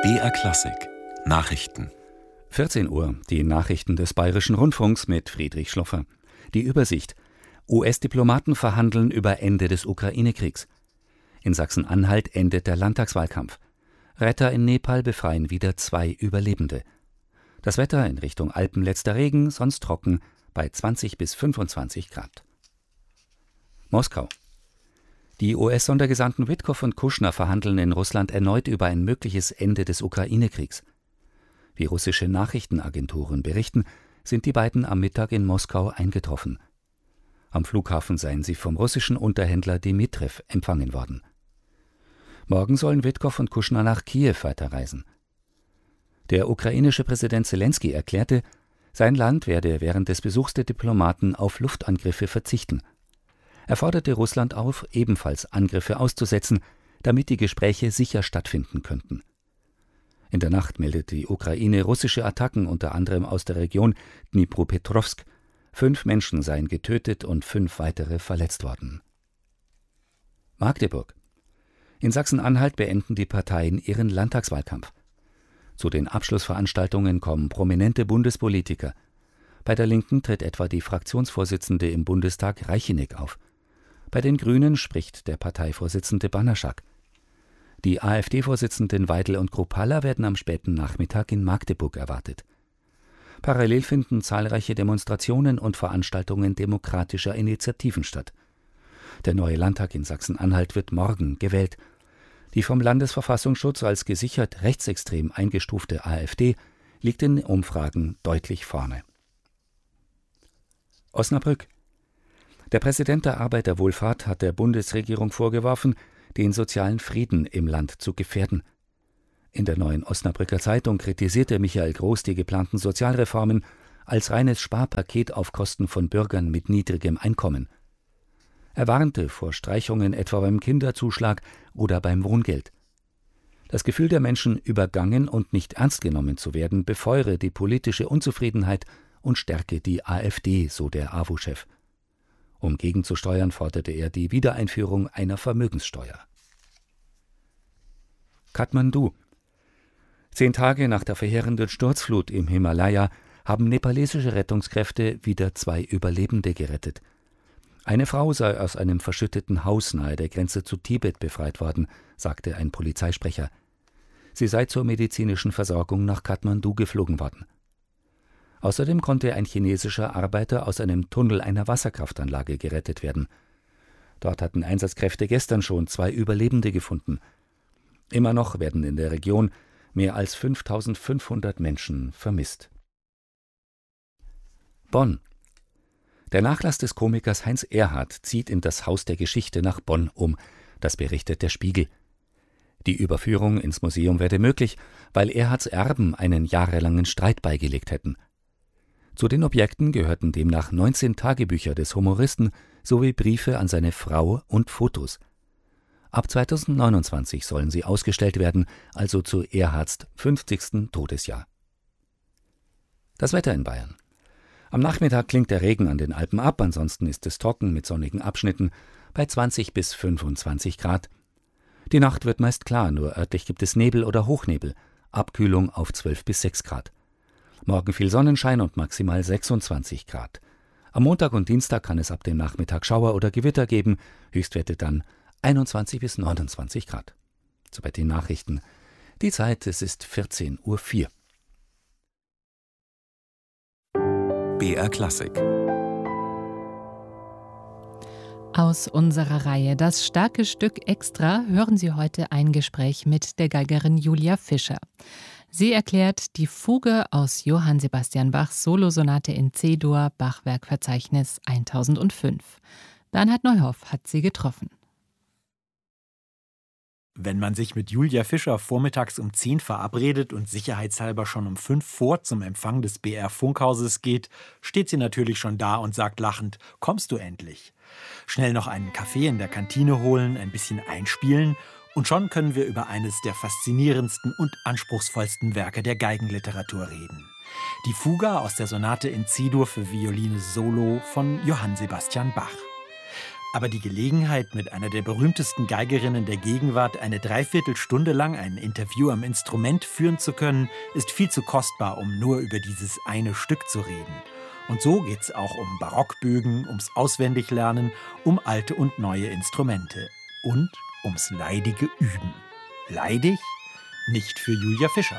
BR Klassik Nachrichten. 14 Uhr, die Nachrichten des Bayerischen Rundfunks mit Friedrich Schloffer. Die Übersicht: US-Diplomaten verhandeln über Ende des Ukraine-Kriegs. In Sachsen-Anhalt endet der Landtagswahlkampf. Retter in Nepal befreien wieder 2 Überlebende. Das Wetter in Richtung Alpen: letzter Regen, sonst trocken, bei 20 bis 25 Grad. Moskau. Die US-Sondergesandten Witkow und Kushner verhandeln in Russland erneut über ein mögliches Ende des Ukraine-Kriegs. Wie russische Nachrichtenagenturen berichten, sind die beiden am Mittag in Moskau eingetroffen. Am Flughafen seien sie vom russischen Unterhändler Dmitrijew empfangen worden. Morgen sollen Witkow und Kushner nach Kiew weiterreisen. Der ukrainische Präsident Selenskyj erklärte, sein Land werde während des Besuchs der Diplomaten auf Luftangriffe verzichten. Er forderte Russland auf, ebenfalls Angriffe auszusetzen, damit die Gespräche sicher stattfinden könnten. In der Nacht meldete die Ukraine russische Attacken unter anderem aus der Region Dnipropetrovsk. 5 Menschen seien getötet und 5 weitere verletzt worden. Magdeburg. In Sachsen-Anhalt beenden die Parteien ihren Landtagswahlkampf. Zu den Abschlussveranstaltungen kommen prominente Bundespolitiker. Bei der Linken tritt etwa die Fraktionsvorsitzende im Bundestag Reicheneck auf. Bei den Grünen spricht der Parteivorsitzende Banaschak. Die AfD-Vorsitzenden Weidel und Kruppalla werden am späten Nachmittag in Magdeburg erwartet. Parallel finden zahlreiche Demonstrationen und Veranstaltungen demokratischer Initiativen statt. Der neue Landtag in Sachsen-Anhalt wird morgen gewählt. Die vom Landesverfassungsschutz als gesichert rechtsextrem eingestufte AfD liegt in Umfragen deutlich vorne. Osnabrück. Der Präsident der Arbeiterwohlfahrt hat der Bundesregierung vorgeworfen, den sozialen Frieden im Land zu gefährden. In der Neuen Osnabrücker Zeitung kritisierte Michael Groß die geplanten Sozialreformen als reines Sparpaket auf Kosten von Bürgern mit niedrigem Einkommen. Er warnte vor Streichungen etwa beim Kinderzuschlag oder beim Wohngeld. Das Gefühl der Menschen, übergangen und nicht ernst genommen zu werden, befeuere die politische Unzufriedenheit und stärke die AfD, so der AWO-Chef. Um gegenzusteuern, forderte er die Wiedereinführung einer Vermögenssteuer. Kathmandu. 10 Tage nach der verheerenden Sturzflut im Himalaya haben nepalesische Rettungskräfte wieder 2 Überlebende gerettet. Eine Frau sei aus einem verschütteten Haus nahe der Grenze zu Tibet befreit worden, sagte ein Polizeisprecher. Sie sei zur medizinischen Versorgung nach Kathmandu geflogen worden. Außerdem konnte ein chinesischer Arbeiter aus einem Tunnel einer Wasserkraftanlage gerettet werden. Dort hatten Einsatzkräfte gestern schon 2 Überlebende gefunden. Immer noch werden in der Region mehr als 5.500 Menschen vermisst. Bonn. Der Nachlass des Komikers Heinz Erhardt zieht in das Haus der Geschichte nach Bonn um, das berichtet der Spiegel. Die Überführung ins Museum werde möglich, weil Erhardts Erben einen jahrelangen Streit beigelegt hätten. Zu den Objekten gehörten demnach 19 Tagebücher des Humoristen sowie Briefe an seine Frau und Fotos. Ab 2029 sollen sie ausgestellt werden, also zu Erhardts 50. Todesjahr. Das Wetter in Bayern. Am Nachmittag klingt der Regen an den Alpen ab, ansonsten ist es trocken mit sonnigen Abschnitten bei 20 bis 25 Grad. Die Nacht wird meist klar, nur örtlich gibt es Nebel oder Hochnebel, Abkühlung auf 12 bis 6 Grad. Morgen viel Sonnenschein und maximal 26 Grad. Am Montag und Dienstag kann es ab dem Nachmittag Schauer oder Gewitter geben, Höchstwerte dann 21 bis 29 Grad. Soweit die Nachrichten. Die Zeit, es ist 14:04 Uhr. BR Klassik. Aus unserer Reihe Das starke Stück Extra hören Sie heute ein Gespräch mit der Geigerin Julia Fischer. Sie erklärt die Fuge aus Johann Sebastian Bachs Solosonate in C-Dur, Bachwerkverzeichnis 1005. Bernhard Neuhoff hat sie getroffen. Wenn man sich mit Julia Fischer vormittags um 10 verabredet und sicherheitshalber schon um 5 vor zum Empfang des BR-Funkhauses geht, steht sie natürlich schon da und sagt lachend: Kommst du endlich? Schnell noch einen Kaffee in der Kantine holen, ein bisschen einspielen und schon können wir über eines der faszinierendsten und anspruchsvollsten Werke der Geigenliteratur reden. Die Fuga aus der Sonate in C-Dur für Violine Solo von Johann Sebastian Bach. Aber die Gelegenheit, mit einer der berühmtesten Geigerinnen der Gegenwart eine Dreiviertelstunde lang ein Interview am Instrument führen zu können, ist viel zu kostbar, um nur über dieses eine Stück zu reden. Und so geht's auch um Barockbögen, ums Auswendiglernen, um alte und neue Instrumente und ums leidige Üben. Leidig? Nicht für Julia Fischer.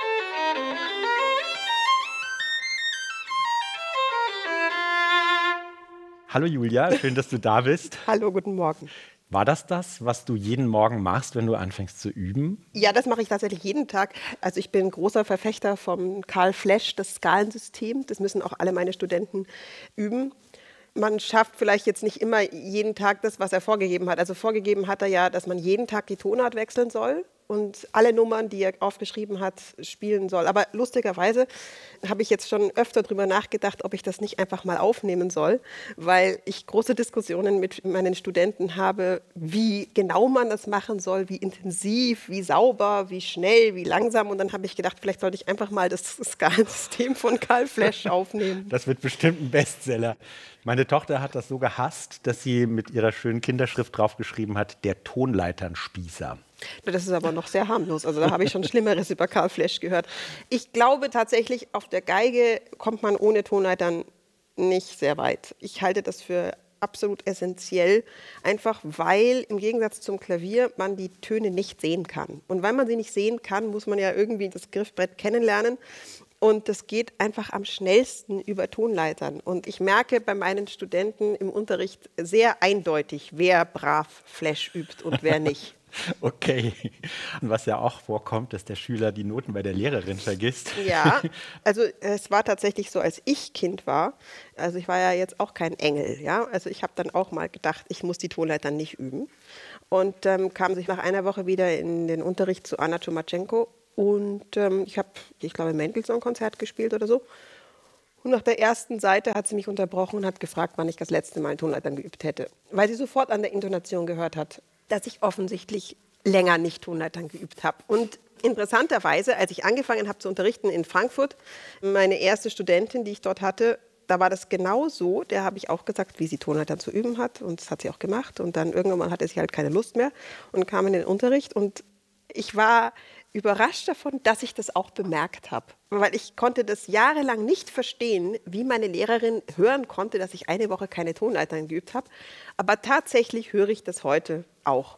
Hallo Julia, schön, dass du da bist. Hallo, guten Morgen. War das, was du jeden Morgen machst, wenn du anfängst zu üben? Ja, das mache ich tatsächlich jeden Tag. Also ich bin großer Verfechter vom Carl Flesch, das Skalensystem. Das müssen auch alle meine Studenten üben. Man schafft vielleicht jetzt nicht immer jeden Tag das, was er vorgegeben hat. Also vorgegeben hat er ja, dass man jeden Tag die Tonart wechseln soll und alle Nummern, die er aufgeschrieben hat, spielen soll. Aber lustigerweise habe ich jetzt schon öfter darüber nachgedacht, ob ich das nicht einfach mal aufnehmen soll, weil ich große Diskussionen mit meinen Studenten habe, wie genau man das machen soll, wie intensiv, wie sauber, wie schnell, wie langsam. Und dann habe ich gedacht, vielleicht sollte ich einfach mal das Skalensystem von Carl Flesch aufnehmen. Das wird bestimmt ein Bestseller. Meine Tochter hat das so gehasst, dass sie mit ihrer schönen Kinderschrift draufgeschrieben hat, der Tonleiternspießer. Das ist aber noch sehr harmlos. Also da habe ich schon Schlimmeres über Carl Flesch gehört. Ich glaube tatsächlich, auf der Geige kommt man ohne Tonleitern nicht sehr weit. Ich halte das für absolut essentiell, einfach weil im Gegensatz zum Klavier man die Töne nicht sehen kann. Und weil man sie nicht sehen kann, muss man ja irgendwie das Griffbrett kennenlernen. Und das geht einfach am schnellsten über Tonleitern. Und ich merke bei meinen Studenten im Unterricht sehr eindeutig, wer brav Flash übt und wer nicht. Okay. Und was ja auch vorkommt, dass der Schüler die Noten bei der Lehrerin vergisst. Ja, also es war tatsächlich so, als ich Kind war, also ich war ja jetzt auch kein Engel, ja, also ich habe dann auch mal gedacht, ich muss die Tonleitern nicht üben. Und kam sich nach einer Woche wieder in den Unterricht zu Anna Tschomachenko. Und ich habe, ich glaube, ein Mendelssohn-Konzert gespielt oder so. Und nach der ersten Seite hat sie mich unterbrochen und hat gefragt, wann ich das letzte Mal Tonleitern geübt hätte. Weil sie sofort an der Intonation gehört hat, dass ich offensichtlich länger nicht Tonleitern geübt habe. Und interessanterweise, als ich angefangen habe zu unterrichten in Frankfurt, meine erste Studentin, die ich dort hatte, da war das genau so. Der habe ich auch gesagt, wie sie Tonleitern zu üben hat. Und das hat sie auch gemacht. Und dann irgendwann hatte sie halt keine Lust mehr und kam in den Unterricht. Und ich war überrascht davon, dass ich das auch bemerkt habe. Weil ich konnte das jahrelang nicht verstehen, wie meine Lehrerin hören konnte, dass ich eine Woche keine Tonleitern geübt habe. Aber tatsächlich höre ich das heute auch.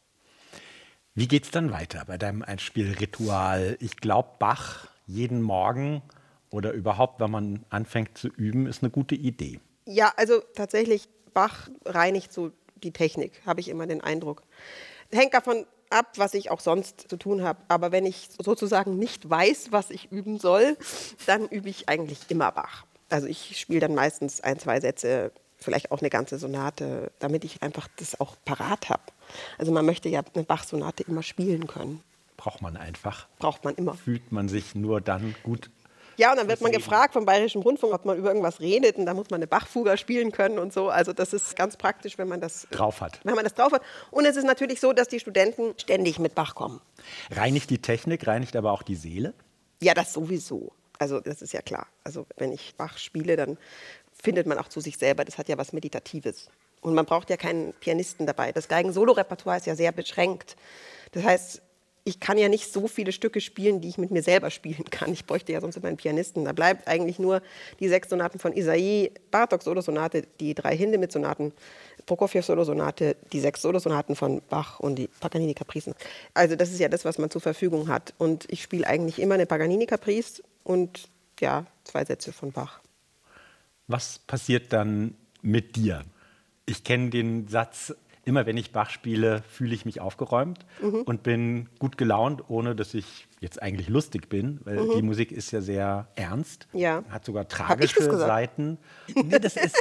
Wie geht es dann weiter bei deinem Einspielritual? Ich glaube, Bach jeden Morgen oder überhaupt, wenn man anfängt zu üben, ist eine gute Idee. Ja, also tatsächlich, Bach reinigt so die Technik, habe ich immer den Eindruck. Hängt davon ab, was ich auch sonst zu tun habe. Aber wenn ich sozusagen nicht weiß, was ich üben soll, dann übe ich eigentlich immer Bach. Also ich spiele dann meistens 1, 2 Sätze, vielleicht auch eine ganze Sonate, damit ich einfach das auch parat habe. Also man möchte ja eine Bach-Sonate immer spielen können. Braucht man einfach. Braucht man immer. Fühlt man sich nur dann gut. Ja, und dann wird man gefragt vom Bayerischen Rundfunk, ob man über irgendwas redet, und da muss man eine Bach-Fuga spielen können und so. Also das ist ganz praktisch, wenn man das drauf hat. Wenn man das drauf hat. Und es ist natürlich so, dass die Studenten ständig mit Bach kommen. Reinigt die Technik, reinigt aber auch die Seele? Ja, das sowieso. Also das ist ja klar. Also wenn ich Bach spiele, dann findet man auch zu sich selber. Das hat ja was Meditatives. Und man braucht ja keinen Pianisten dabei. Das Geigen-Solo-Repertoire ist ja sehr beschränkt. Das heißt, ich kann ja nicht so viele Stücke spielen, die ich mit mir selber spielen kann. Ich bräuchte ja sonst immer einen Pianisten. Da bleibt eigentlich nur die 6 Sonaten von Isaïe, Bartók-Solosonate, die 3 Hindemith-Sonaten, Prokofjew-Solosonate, die 6 Solosonaten von Bach und die Paganini-Capricen. Also das ist ja das, was man zur Verfügung hat. Und ich spiele eigentlich immer eine Paganini-Caprice und ja, 2 Sätze von Bach. Was passiert dann mit dir? Ich kenne den Satz, immer wenn ich Bach spiele, fühle ich mich aufgeräumt und bin gut gelaunt, ohne dass ich jetzt eigentlich lustig bin, weil die Musik ist ja sehr ernst, hat sogar tragische Seiten. Nee, das ist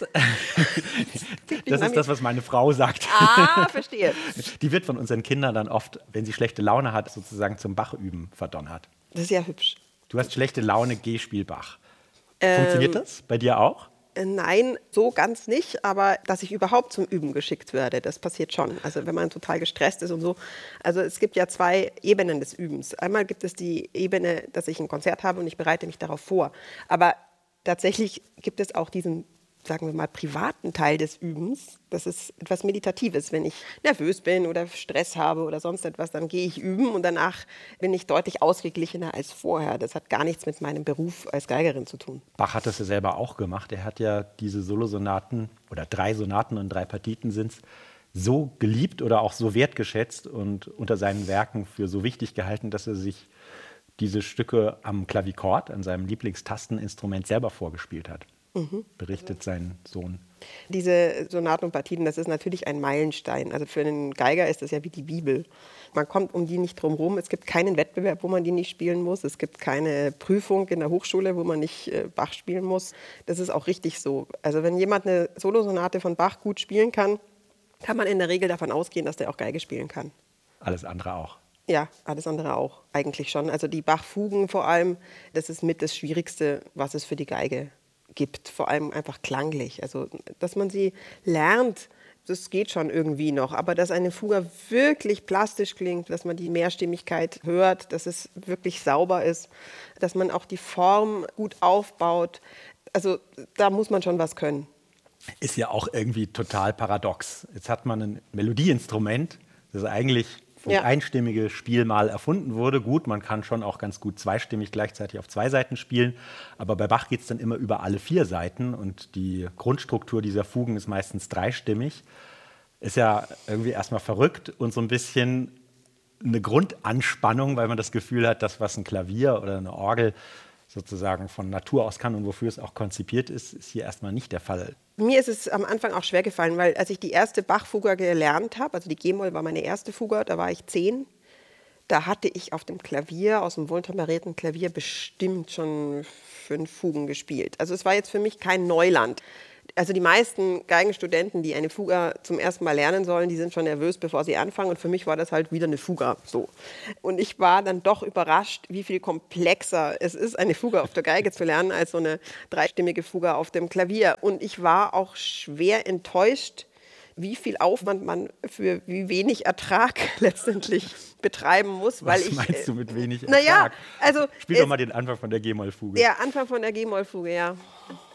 das, was meine Frau sagt. Ah, verstehe. Die wird von unseren Kindern dann oft, wenn sie schlechte Laune hat, sozusagen zum Bachüben verdonnert. Das ist ja hübsch. Du hast schlechte Laune, geh, spiel Bach. Funktioniert das bei dir auch? Nein, so ganz nicht, aber dass ich überhaupt zum Üben geschickt werde, das passiert schon. Also wenn man total gestresst ist und so. Also es gibt ja 2 Ebenen des Übens. Einmal gibt es die Ebene, dass ich ein Konzert habe und ich bereite mich darauf vor. Aber tatsächlich gibt es auch diesen sagen wir mal, privaten Teil des Übens. Das ist etwas Meditatives. Wenn ich nervös bin oder Stress habe oder sonst etwas, dann gehe ich üben und danach bin ich deutlich ausgeglichener als vorher. Das hat gar nichts mit meinem Beruf als Geigerin zu tun. Bach hat das ja selber auch gemacht. Er hat ja diese Solosonaten oder 3 Sonaten und 3 Partiten sind es, so geliebt oder auch so wertgeschätzt und unter seinen Werken für so wichtig gehalten, dass er sich diese Stücke am Klavichord, an seinem Lieblingstasteninstrument, selber vorgespielt hat. Berichtet sein Sohn. Diese Sonaten und Partiten, das ist natürlich ein Meilenstein. Also für einen Geiger ist das ja wie die Bibel. Man kommt um die nicht drum rum. Es gibt keinen Wettbewerb, wo man die nicht spielen muss. Es gibt keine Prüfung in der Hochschule, wo man nicht Bach spielen muss. Das ist auch richtig so. Also wenn jemand eine Solosonate von Bach gut spielen kann man in der Regel davon ausgehen, dass der auch Geige spielen kann. Alles andere auch. Ja, alles andere auch, eigentlich schon. Also die Bach-Fugen vor allem, das ist mit das Schwierigste, was es für die Geige gibt. Vor allem einfach klanglich. Also, dass man sie lernt, das geht schon irgendwie noch. Aber dass eine Fuge wirklich plastisch klingt, dass man die Mehrstimmigkeit hört, dass es wirklich sauber ist, dass man auch die Form gut aufbaut. Also da muss man schon was können. Ist ja auch irgendwie total paradox. Jetzt hat man ein Melodieinstrument, das eigentlich für das einstimmige Spiel mal erfunden wurde. Gut, man kann schon auch ganz gut zweistimmig gleichzeitig auf 2 Seiten spielen, aber bei Bach geht es dann immer über alle 4 Seiten und die Grundstruktur dieser Fugen ist meistens dreistimmig. Ist ja irgendwie erstmal verrückt und so ein bisschen eine Grundanspannung, weil man das Gefühl hat, dass was ein Klavier oder eine Orgel sozusagen von Natur aus kann und wofür es auch konzipiert ist, ist hier erstmal nicht der Fall. Mir ist es am Anfang auch schwer gefallen, weil als ich die erste Bach-Fuga gelernt habe, also die G-Moll war meine erste Fuga, da war ich 10, da hatte ich auf dem Klavier, aus dem wohltemperierten Klavier, bestimmt schon 5 Fugen gespielt. Also es war jetzt für mich kein Neuland. Also die meisten Geigenstudenten, die eine Fuga zum ersten Mal lernen sollen, die sind schon nervös, bevor sie anfangen. Und für mich war das halt wieder eine Fuga. So. Und ich war dann doch überrascht, wie viel komplexer es ist, eine Fuga auf der Geige zu lernen, als so eine dreistimmige Fuga auf dem Klavier. Und ich war auch schwer enttäuscht, wie viel Aufwand man für wie wenig Ertrag letztendlich betreiben muss. Was meinst du mit wenig Ertrag? Naja, also Spiel doch mal den Anfang von der G-Moll-Fuge. Der Anfang von der G-Moll-Fuge, ja.